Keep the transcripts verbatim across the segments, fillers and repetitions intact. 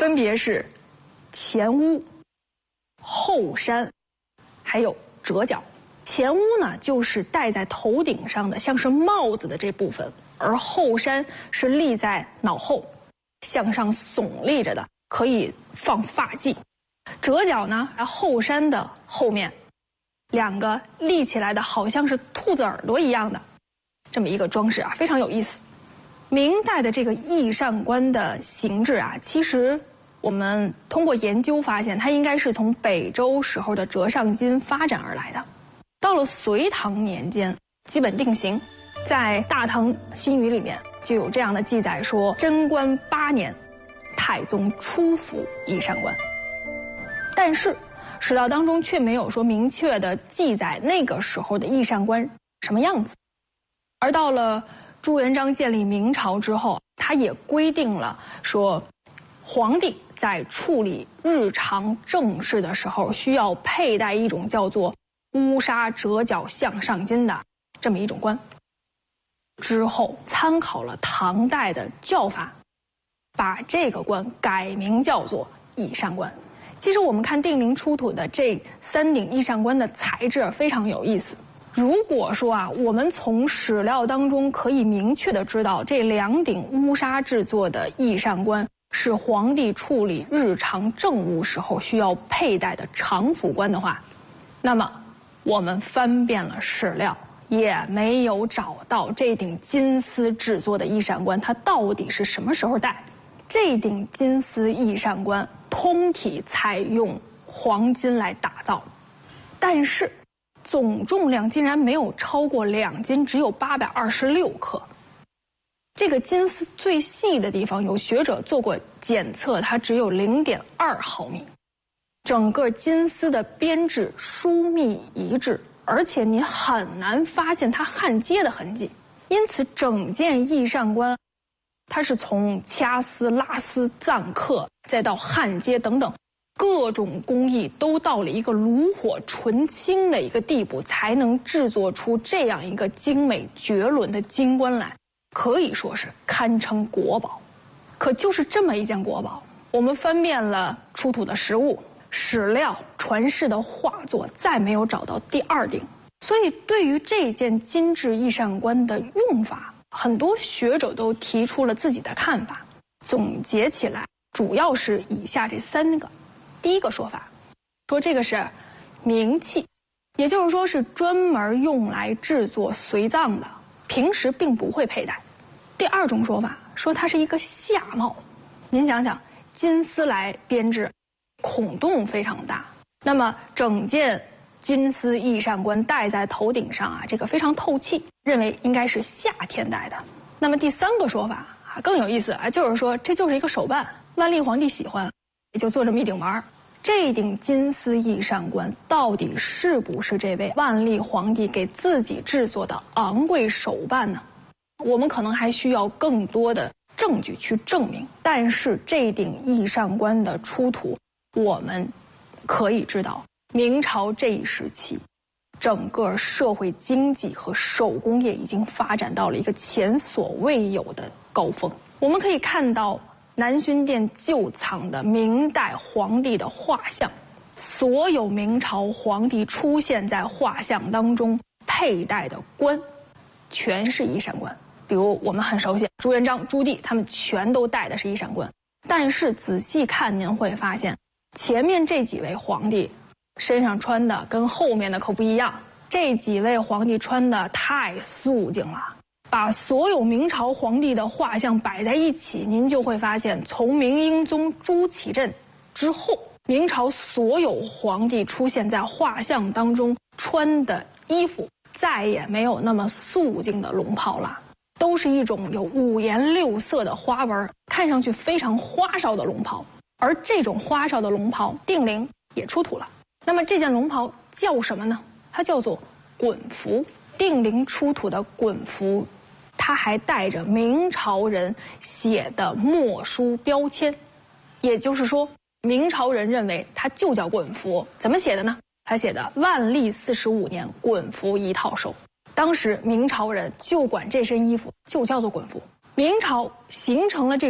分别是前屋、后山，还有折角。前屋呢，就是戴在头顶上的，像是帽子的这部分；而后山是立在脑后，向上耸立着的，可以放发髻。折角呢，后山的后面，两个立起来的，好像是兔子耳朵一样的，这么一个装饰啊，非常有意思。明代的这个翼扇冠的形制啊，其实我们通过研究发现，它应该是从北周时候的折上巾发展而来的。到了隋唐年间，基本定型。在《大唐新语》里面就有这样的记载说：贞观八年，太宗初服翼扇冠。但是史料当中却没有说明确的记载那个时候的翼扇冠什么样子。而到了朱元璋建立明朝之后，他也规定了说，皇帝在处理日常政事的时候，需要佩戴一种叫做乌纱折角向上巾的这么一种冠。之后参考了唐代的教法，把这个冠改名叫做翼扇冠。其实我们看定陵出土的这三顶翼扇冠的材质非常有意思。如果说啊，我们从史料当中可以明确的知道这两顶乌纱制作的翼扇冠是皇帝处理日常政务时候需要佩戴的常服冠的话，那么我们翻遍了史料，也没有找到这顶金丝制作的翼扇冠它到底是什么时候戴。这顶金丝翼扇冠通体采用黄金来打造，但是总重量竟然没有超过两斤，只有八百二十六克。这个金丝最细的地方，有学者做过检测，它只有零点二毫米。整个金丝的编制疏密一致，而且你很难发现它焊接的痕迹。因此，整件翼扇冠，它是从掐丝、拉丝、錾刻，再到焊接等等。各种工艺都到了一个炉火纯青的一个地步，才能制作出这样一个精美绝伦的金冠来，可以说是堪称国宝。可就是这么一件国宝，我们翻遍了出土的实物、史料、传世的画作，再没有找到第二顶。所以对于这件金质翼扇冠的用法，很多学者都提出了自己的看法。总结起来，主要是以下这三个。第一个说法，说这个是冥器，也就是说是专门用来制作随葬的，平时并不会佩戴。第二种说法，说它是一个夏帽。您想想，金丝来编织，孔洞非常大，那么整件金丝翼扇冠戴在头顶上啊，这个非常透气，认为应该是夏天戴的。那么第三个说法啊更有意思啊，就是说这就是一个手办，万历皇帝喜欢，也就做这么一顶玩。这顶金丝翼扇冠到底是不是这位万历皇帝给自己制作的昂贵手办呢？我们可能还需要更多的证据去证明。但是这顶翼扇冠的出土，我们可以知道，明朝这一时期，整个社会经济和手工业已经发展到了一个前所未有的高峰。我们可以看到南薰殿旧藏的明代皇帝的画像，所有明朝皇帝出现在画像当中佩戴的冠，全是翼扇冠。比如我们很熟悉朱元璋、朱棣，他们全都戴的是翼扇冠。但是仔细看，您会发现前面这几位皇帝身上穿的跟后面的可不一样。这几位皇帝穿的太素净了。把所有明朝皇帝的画像摆在一起，您就会发现，从明英宗朱祁镇之后，明朝所有皇帝出现在画像当中穿的衣服，再也没有那么素净的龙袍了，都是一种有五颜六色的花纹，看上去非常花哨的龙袍。而这种花哨的龙袍，定陵也出土了。那么这件龙袍叫什么呢？它叫做衮服。定陵出土的衮服，它还带着明朝人写的墨书标签，也就是说，明朝人认为它就叫衮服。怎么写的呢？他写的万历四十五年衮服一套收。当时明朝人就管这身衣服就叫做衮服。明朝形成了这种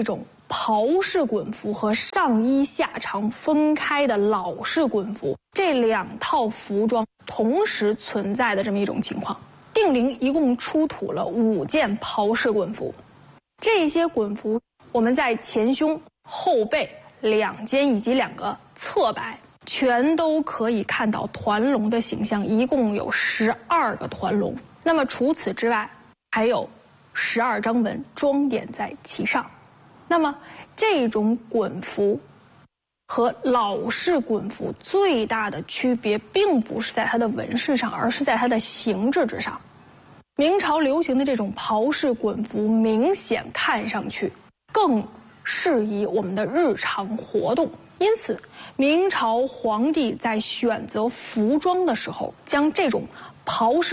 袍式衮服和上衣下长分开的老式衮服这两套服装同时存在的这么一种情况。定陵一共出土了五件袍式衮服，这些衮服我们在前胸、后背两肩以及两个侧摆全都可以看到团龙的形象，一共有十二个团龙。那么除此之外，还有十二章纹装点在其上。那么这种衮服和老式衮服最大的区别，并不是在它的纹饰上，而是在它的形制之上。明朝流行的这种袍式衮服，明显看上去更适宜我们的日常活动。因此，明朝皇帝在选择服装的时候，将这种袍式